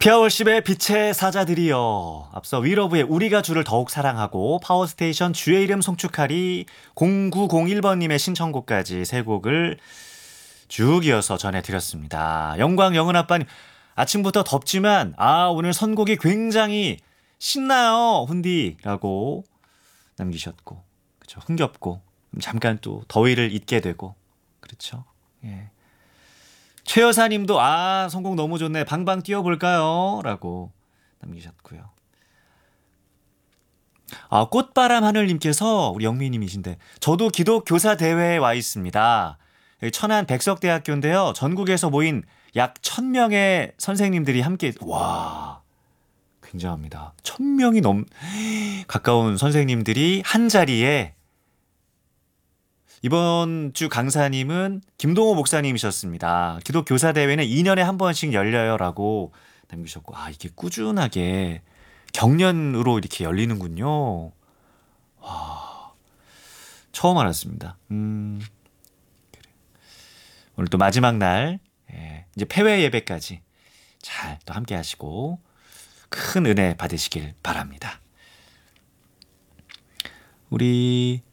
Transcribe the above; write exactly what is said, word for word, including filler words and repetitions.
피아월십의 빛의 사자들이여. 앞서 위러브의 우리가 주를 더욱 사랑하고 파워스테이션 주의 이름 송축하리 공구공일 번님의 신청곡까지 세 곡을 쭉 이어서 전해드렸습니다. 영광 영은 아빠님, 아침부터 덥지만 아 오늘 선곡이 굉장히 신나요 훈디라고 남기셨고, 그렇죠. 흥겹고 잠깐 또 더위를 잊게 되고, 그렇죠. 예. 최 여사님도 아 선곡 너무 좋네 방방 뛰어볼까요? 라고 남기셨고요. 아 꽃바람 하늘님께서 우리 영미님이신데 저도 기독 교사 대회에 와 있습니다. 여기 천안 백석대학교인데요. 전국에서 모인 약 천 명의 선생님들이 함께, 와 굉장합니다. 천 명이 넘 가까운 선생님들이 한 자리에, 이번 주 강사님은 김동호 목사님이셨습니다. 기독 교사 대회는 이 년에 한 번씩 열려요라고 남기셨고, 아 이게 꾸준하게 경년으로 이렇게 열리는군요. 와 처음 알았습니다. 음 그래. 오늘 또 마지막 날, 예, 이제 폐회 예배까지 잘 또 함께 하시고 큰 은혜 받으시길 바랍니다. 우리